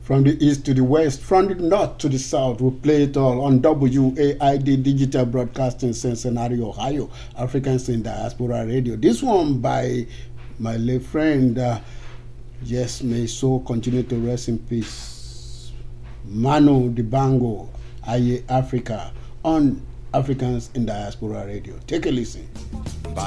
From the east to the west, from the north to the south, we play it all on WAID Digital Broadcasting, Cincinnati, Ohio, Africans in Diaspora Radio. This one by my late friend, yes, may his soul continue to rest in peace, Manu Dibango, Aye Africa, on Africans in Diaspora Radio. Take a listen.